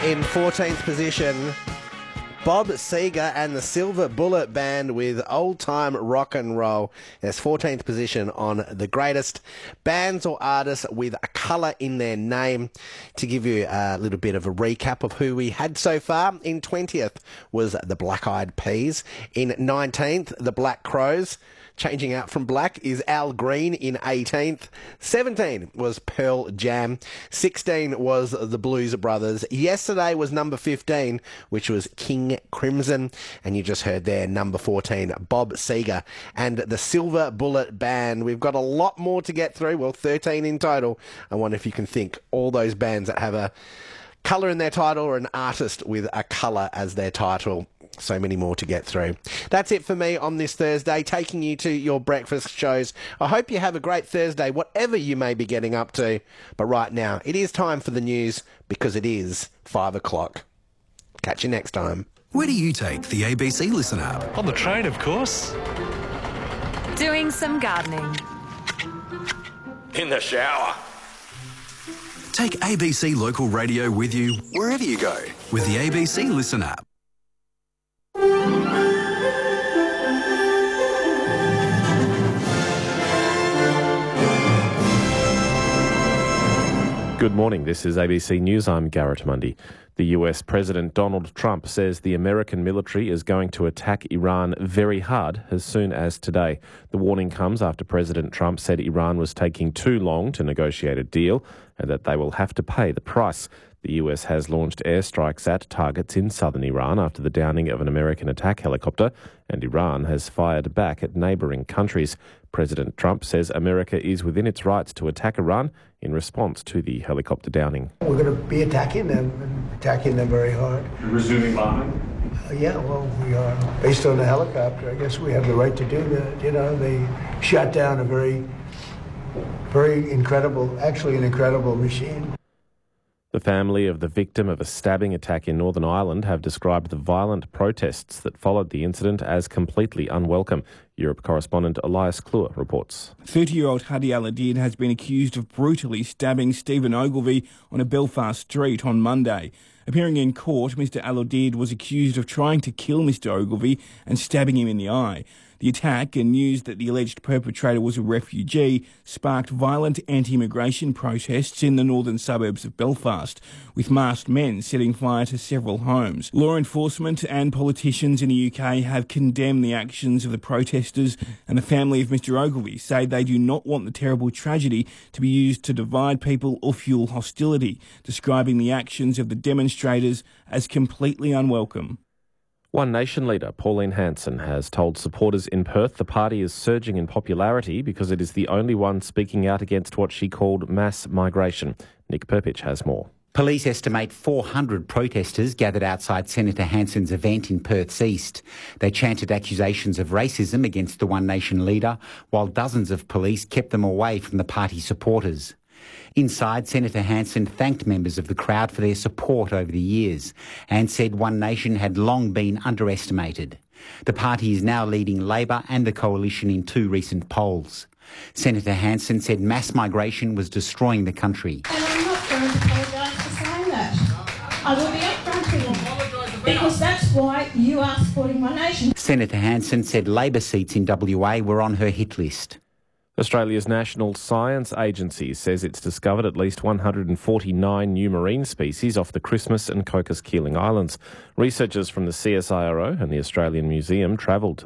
In 14th position, Bob Seger and the Silver Bullet Band with Old Time Rock and Roll. That's 14th position on the greatest bands or artists with a colour in their name. To give you a little bit of a recap of who we had so far, in 20th was the Black Eyed Peas. In 19th, the Black Crows. Changing out from black is Al Green in 18th. 17 was Pearl Jam. 16 was the Blues Brothers. Yesterday was number 15, which was King Crimson. And you just heard there, number 14, Bob Seger and the Silver Bullet Band. We've got a lot more to get through. Well, 13 in total. I wonder if you can think all those bands that have a colour in their title or an artist with a colour as their title. So many more to get through. That's it for me on this Thursday, taking you to your breakfast shows. I hope you have a great Thursday, whatever you may be getting up to. But right now, it is time for the news because it is 5 o'clock. Catch you next time. Where do you take the ABC Listen app? On the train, of course. Doing some gardening. In the shower. Take ABC Local Radio with you wherever you go with the ABC Listen app. Good morning, this is ABC News. I'm Garrett Mundy. The US President Donald Trump says the American military is going to attack Iran very hard as soon as today. The warning comes after President Trump said Iran was taking too long to negotiate a deal and that they will have to pay the price. The US has launched airstrikes at targets in southern Iran after the downing of an American attack helicopter, and Iran has fired back at neighbouring countries. President Trump says America is within its rights to attack Iran in response to the helicopter downing. We're going to be attacking them very hard. You're resuming bombing? Yeah, well, we are. Based on the helicopter, I guess we have the right to do that. You know, they shot down a very incredible, actually an incredible machine. The family of the victim of a stabbing attack in Northern Ireland have described the violent protests that followed the incident as completely unwelcome. Europe correspondent Elias Kluwer reports. 30-year-old Hadi Al-Adid has been accused of brutally stabbing Stephen Ogilvie on a Belfast street on Monday. Appearing in court, Mr Al-Adid was accused of trying to kill Mr Ogilvie and stabbing him in the eye. The attack and news that the alleged perpetrator was a refugee sparked violent anti-immigration protests in the northern suburbs of Belfast, with masked men setting fire to several homes. Law enforcement and politicians in the UK have condemned the actions of the protesters, and the family of Mr Ogilvie say they do not want the terrible tragedy to be used to divide people or fuel hostility, describing the actions of the demonstrators as completely unwelcome. One Nation leader, Pauline Hanson, has told supporters in Perth the party is surging in popularity because it is the only one speaking out against what she called mass migration. Nick Perpich has more. Police estimate 400 protesters gathered outside Senator Hanson's event in Perth's east. They chanted accusations of racism against the One Nation leader, while dozens of police kept them away from the party supporters. Inside, Senator Hanson thanked members of the crowd for their support over the years and said One Nation had long been underestimated. The party is now leading Labor and the Coalition in 2 recent polls. Senator Hanson said mass migration was destroying the country. And I'm not going to apologise for saying that. I will be upfront with you because that's why you are supporting One Nation. Senator Hanson said Labor seats in WA were on her hit list. Australia's National Science Agency says it's discovered at least 149 new marine species off the Christmas and Cocos Keeling Islands. Researchers from the CSIRO and the Australian Museum travelled to